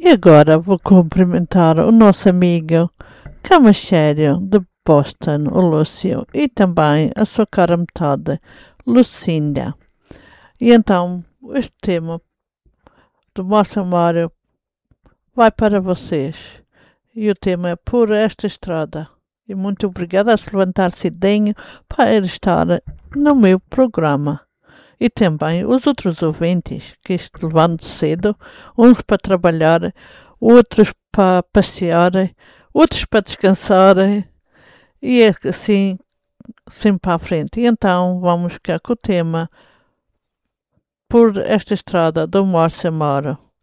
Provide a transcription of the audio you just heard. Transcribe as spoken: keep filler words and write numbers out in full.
E agora vou cumprimentar o nosso amigo Camassério de Boston, o Lúcio, e também a sua cara metade, Lucinda. E então, este tema do Márcio Mário vai para vocês. E o tema é Por Esta Estrada. E muito obrigada a se levantar cedinho para estar no meu programa. E também os outros ouvintes que se levantam cedo, uns para trabalhar, outros para passear, outros para descansar, e é assim, sempre para a frente. E então vamos ficar com o tema Por Esta Estrada do Márcio Amaro.